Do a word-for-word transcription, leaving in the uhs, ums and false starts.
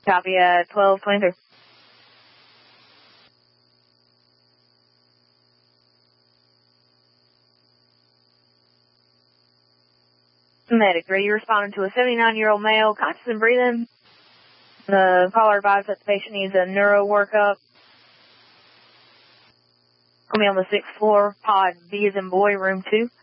Copy at twelve twenty-three. Medic three, you responded to a seventy-nine-year-old male, conscious and breathing. The caller advised that the patient needs a neuro workup. Call me on the sixth floor, pod B as in boy, room two.